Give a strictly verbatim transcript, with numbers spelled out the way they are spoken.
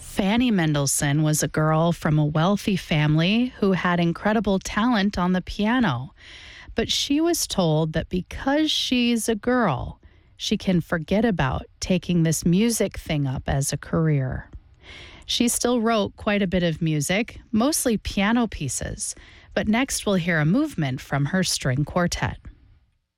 Fanny Mendelssohn was a girl from a wealthy family who had incredible talent on the piano. But she was told that because she's a girl, she can forget about taking this music thing up as a career. She still wrote quite a bit of music, mostly piano pieces. But next we'll hear a movement from her string quartet.